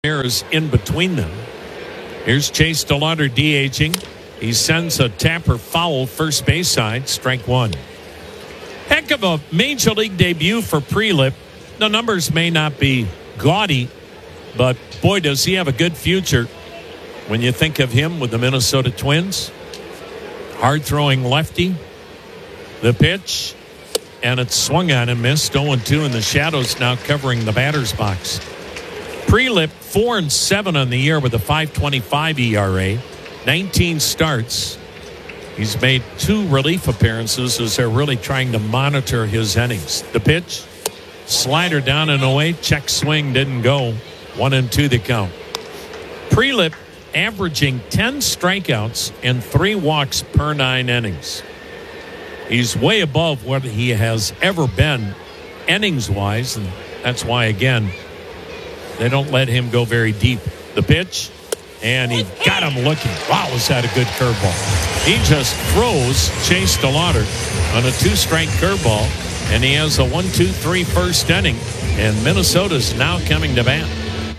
Is in between them. Here's Chase DeLauder DHing. He sends a tapper foul first base side, strike one. Heck of a major league debut for Prelip. The numbers may not be gaudy, but boy, does he have a good future when you think of him with the Minnesota Twins. Hard throwing lefty. The pitch, and it's swung on and missed. 0-2 in the shadows now covering the batter's box. Prelip 4-7 on the year with a 5.25 ERA, 19 starts. He's made 2 relief appearances as they're really trying to monitor his innings. The pitch, slider down and away, check swing didn't go. 1-2 the count. Prelip averaging 10 strikeouts and 3 walks per 9 innings. He's way above what he has ever been innings-wise, and that's why, again, they don't let him go very deep. The pitch, and he got him looking. Wow, was that a good curveball. He just throws Chase DeLauder on a 2-strike curveball, and he has a 1-2-3 first inning, and Minnesota's now coming to bat.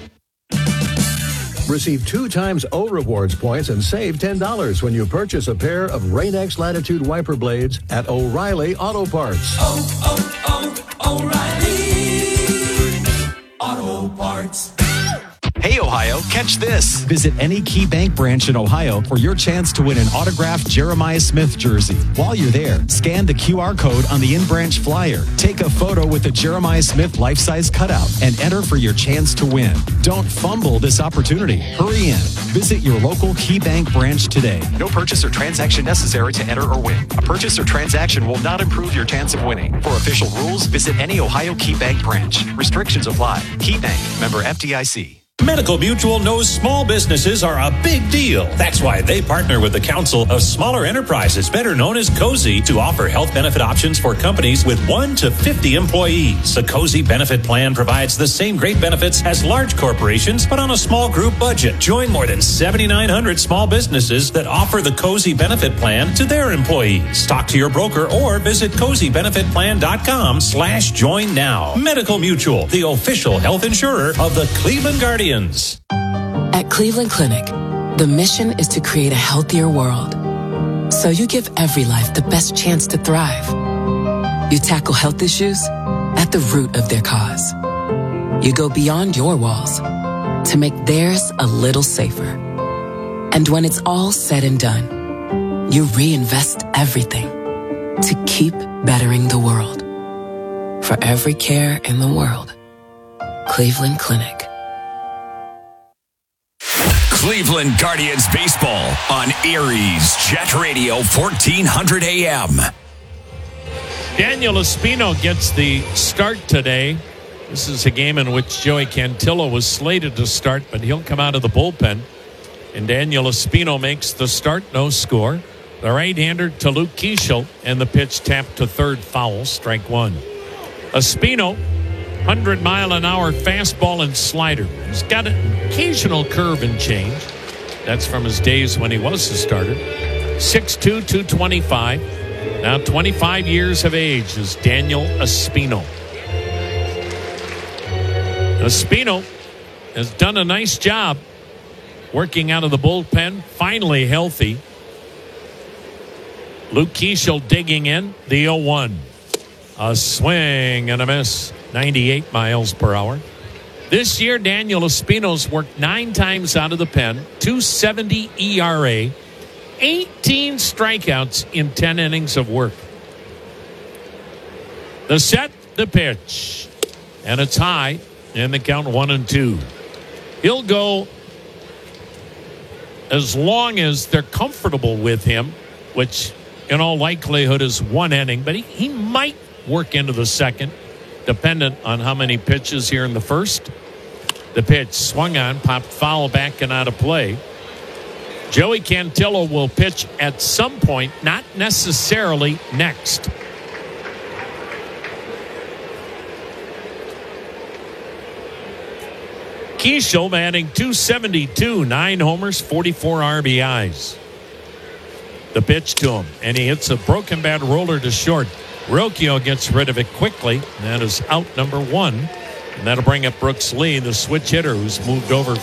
Receive 2 times O Rewards points and save $10 when you purchase a pair of Rain-X Latitude wiper blades at O'Reilly Auto Parts. O'Reilly Auto Parts. Hey, Ohio, catch this. Visit any Key Bank branch in Ohio for your chance to win an autographed Jeremiah Smith jersey. While you're there, scan the QR code on the in-branch flyer. Take a photo with the Jeremiah Smith life-size cutout and enter for your chance to win. Don't fumble this opportunity. Hurry in. Visit your local Key Bank branch today. No purchase or transaction necessary to enter or win. A purchase or transaction will not improve your chance of winning. For official rules, visit any Ohio Key Bank branch. Restrictions apply. Key Bank, member FDIC. Medical Mutual knows small businesses are a big deal. That's why they partner with the Council of Smaller Enterprises, better known as COSI, to offer health benefit options for companies with 1 to 50 employees. The COSI benefit plan provides the same great benefits as large corporations, but on a small group budget. Join more than 7,900 small businesses that offer the COSI benefit plan to their employees. Talk to your broker or visit COSIbenefitplan.com/join now. Medical Mutual, the official health insurer of the Cleveland Guardians. At Cleveland Clinic, the mission is to create a healthier world. So you give every life the best chance to thrive. You tackle health issues at the root of their cause. You go beyond your walls to make theirs a little safer. And when it's all said and done, you reinvest everything to keep bettering the world. For every care in the world, Cleveland Clinic. Cleveland Guardians baseball on Aries Jet Radio 1400 AM. Daniel Espino gets the start today. This is a game in which Joey Cantillo was slated to start, but he'll come out of the bullpen. And Daniel Espino makes the start, no score. The right-hander to Luke Keeschel, and the pitch tapped to third, foul, strike one. Espino, 100-mile-an-hour fastball and slider. He's got an occasional curve and change. That's from his days when he was the starter. 6'2", 225. Now 25 years of age is Daniel Espino. Espino has done a nice job working out of the bullpen, finally healthy. Luke Keeschel digging in, the 0-1. A swing and a miss. 98 miles per hour. This year, Daniel Espino's worked 9 times out of the pen, 2.70 ERA, 18 strikeouts in 10 innings of work. The set, the pitch, and it's high, and the count 1-2. He'll go as long as they're comfortable with him, which in all likelihood is 1 inning, but he might work into the second, dependent on how many pitches here in the first. The pitch swung on, popped foul back and out of play. Joey Cantillo will pitch at some point, not necessarily next. Keeschel batting .272, 9 homers, 44 RBIs. The pitch to him, and he hits a broken bat roller to short. Rocchio gets rid of it quickly. That is out number 1 And that'll bring up Brooks Lee, the switch hitter, who's moved over